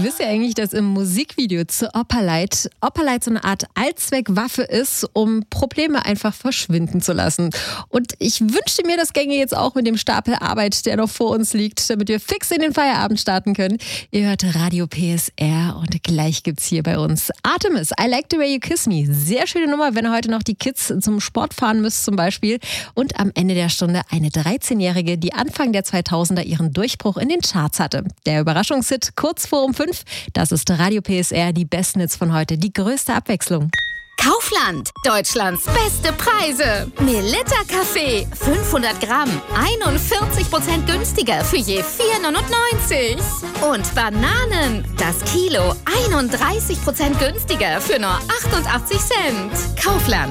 Wisst ihr eigentlich, dass im Musikvideo zu Opperleit so eine Art Allzweckwaffe ist, um Probleme einfach verschwinden zu lassen? Und ich wünschte mir, das gänge jetzt auch mit dem Stapel Arbeit, der noch vor uns liegt, damit wir fix in den Feierabend starten können. Ihr hört Radio PSR und gleich gibt's hier bei uns Artemis, I Like the Way You Kiss Me. Sehr schöne Nummer, wenn ihr heute noch die Kids zum Sport fahren müsst zum Beispiel. Und am Ende der Stunde eine 13-Jährige, die Anfang der 2000er ihren Durchbruch in den Charts hatte. Der Überraschungshit kurz vor um 5. Das ist Radio PSR, die besten Hits von heute, die größte Abwechslung. Kaufland, Deutschlands beste Preise. Melitta Kaffee, 500 Gramm, 41% günstiger für je 4,99. Und Bananen, das Kilo, 31% günstiger für nur 88 Cent. Kaufland.